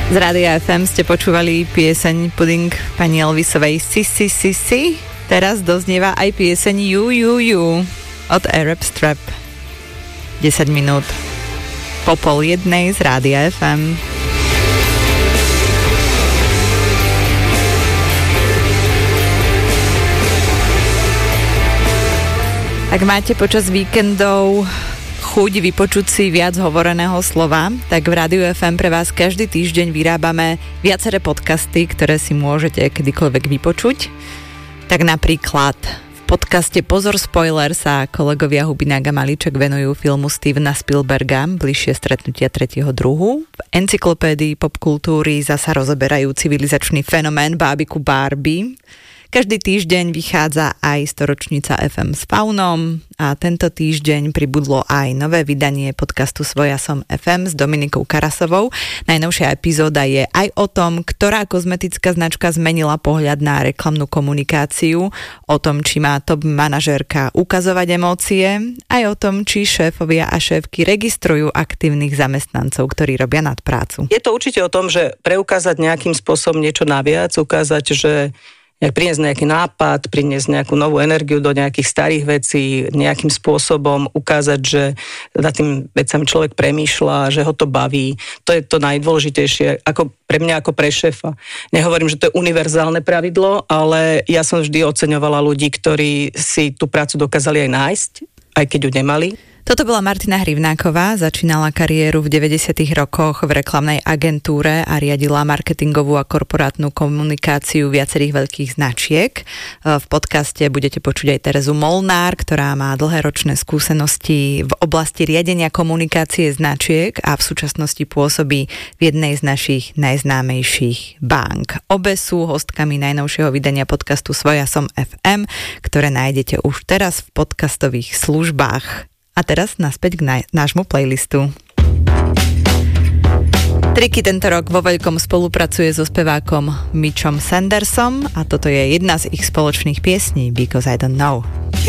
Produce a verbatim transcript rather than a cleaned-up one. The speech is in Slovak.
Z Rádia ef em ste počúvali pieseň Puding pani Elvisovej Si, si, si, si. Teraz doznieva aj pieseň You, You, You od Arab Strap. desať minút po pol jednej z Rádia ef em. Ak máte počas víkendov chuť vypočuť si viac hovoreného slova, tak v Rádiu ef em pre vás každý týždeň vyrábame viaceré podcasty, ktoré si môžete kedykoľvek vypočuť. Tak napríklad v podcaste Pozor spoiler sa kolegovia Hubinák a Malíček venujú filmu Stevena Spielberga Bližšie stretnutia tretieho druhu. V encyklopédii popkultúry zasa rozoberajú civilizačný fenomén bábiku Barbie. Každý týždeň vychádza aj storočnica ef em s Faunom a tento týždeň pribudlo aj nové vydanie podcastu Svoja som ef em s Dominikou Karasovou. Najnovšia epizóda je aj o tom, ktorá kozmetická značka zmenila pohľad na reklamnú komunikáciu, o tom, či má top manažérka ukazovať emócie, aj o tom, či šéfovia a šéfky registrujú aktívnych zamestnancov, ktorí robia nadprácu. Je to určite o tom, že preukázať nejakým spôsobom niečo naviac, ukázať, že priniesť nejaký nápad, priniesť nejakú novú energiu do nejakých starých vecí, nejakým spôsobom ukázať, že nad tým vecami človek premýšľa, že ho to baví. To je to najdôležitejšie ako pre mňa, ako pre šéfa. Nehovorím, že to je univerzálne pravidlo, ale ja som vždy oceňovala ľudí, ktorí si tú prácu dokázali aj nájsť, aj keď ju nemali. Toto bola Martina Hrivnáková, začínala kariéru v deväťdesiatych rokoch v reklamnej agentúre a riadila marketingovú a korporátnu komunikáciu viacerých veľkých značiek. V podcaste budete počuť aj Terezu Molnár, ktorá má dlhé ročné skúsenosti v oblasti riadenia komunikácie značiek a v súčasnosti pôsobí v jednej z našich najznámejších bank. Obe sú hostkami najnovšieho vydania podcastu Svoja som ef em, ktoré nájdete už teraz v podcastových službách. A teraz naspäť k na- nášmu playlistu. Triky tento rok vo veľkom spolupracuje so spevákom Mitchom Sandersom a toto je jedna z ich spoločných piesní Because I Don't Know.